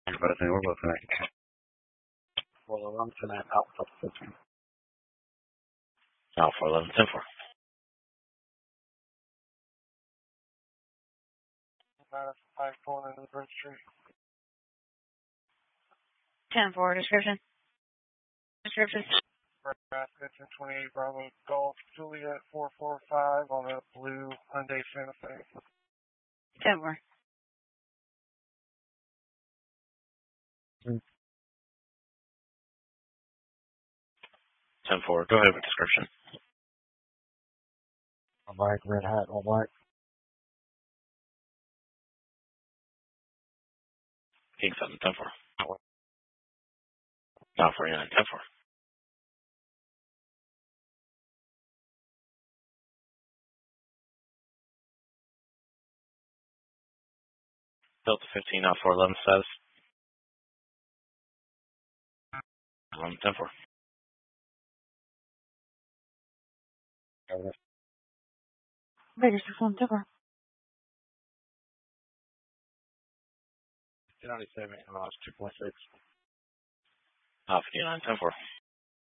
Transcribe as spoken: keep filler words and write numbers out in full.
Both in, we're both in. four eleven tonight, Alpha fifteen. Alpha eleven, ten four. five four in the registry. ten four, description. Description. Nebraska, twenty-eight Bravo Golf, Juliet four four five on a blue Hyundai Santa Fe. ten four. ten four, go ahead with description. All black, red hat, all black. King seven, ten four. Now forty-nine, ten four. Delta fifteen, now four eleven status. eleven, ten four. Vegas six one, ten four. ninety-seven, I lost two point six. Alpha fifty-nine, ten four.